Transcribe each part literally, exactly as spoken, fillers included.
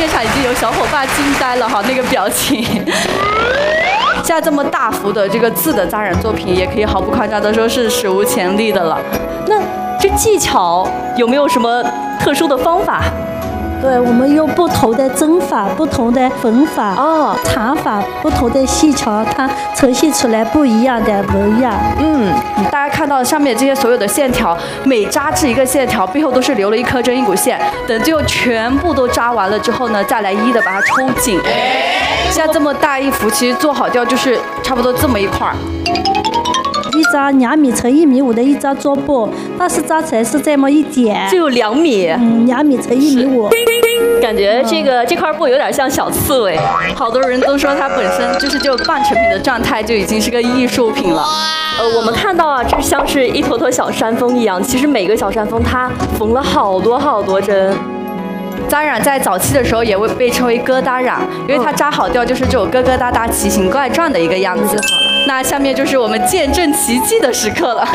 现场已经有小伙伴惊呆了哈，那个表情。像这么大幅的这个字的扎染作品，也可以毫不夸张的说是史无前例的了。 那这技巧有没有什么特殊的方法？ 对，我们用不同的针法、不同的粉法、 哦， 茶法、不同的细桥，它呈现出来不一样的纹样。 嗯，大家看到上面这些所有的线条，每扎至一个线条背后都是留了一颗针一股线，等最后全部都扎完了之后呢，再来一一的把它抽紧。像这么大一幅，其实做好掉就是差不多这么一块儿。 一张两米乘一米五的一张桌布，但是扎起来是这么一点， 就有两米， 嗯，两米乘一米五。 感觉这个这块布有点像小刺猬， 好多人都说它本身就是就半成品的状态就已经是个艺术品了。 呃，我们看到啊，这像是一坨坨小山峰一样，其实每个小山峰它缝了好多好多针。 扎染在早期的时候也会被称为疙瘩染，因为它扎好掉就是这种疙疙瘩瘩、奇形怪状的一个样子。那下面就是我们见证奇迹的时刻了。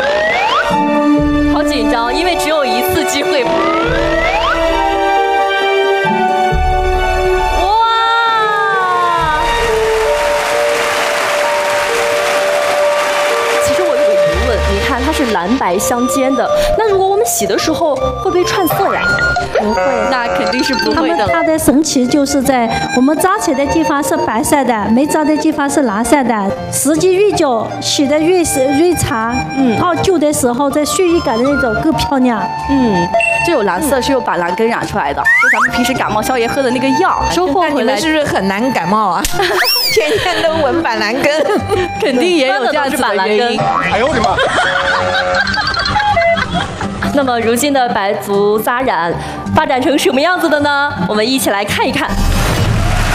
好紧张，因为只有一次机会。它是蓝白相间的，那如果我们洗的时候会不会串色呀？ 不会， 那肯定是不会的。 它的神奇就是在我们扎起来的地方是白色的，没扎的地方是蓝色的。时间越久，洗的越越长，嗯，泡旧的时候在血液感的那种更漂亮。 嗯，这种蓝色是用板蓝根染出来的，就咱们平时感冒消炎喝的那个药。收获回来是不是很难感冒啊？天天都闻板蓝根， 肯定也有这样子的原因。 哎呦我的妈！ 那么如今的白族扎染发展成什么样子的呢？我们一起来看一看。